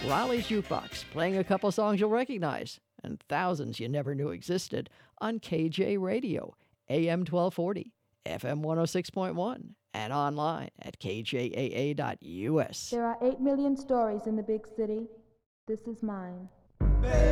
Raleigh's Jukebox, playing a couple songs you'll recognize and thousands you never knew existed on KJ Radio, AM 1240, FM 106.1, and online at kjaa.us. There are 8 million stories in the big city. This is mine.